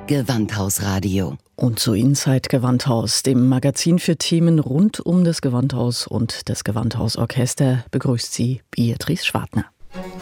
Gewandhausradio. Und zu Inside Gewandhaus, dem Magazin für Themen rund um das Gewandhaus und das Gewandhausorchester, begrüßt Sie Beatrice Schwartner.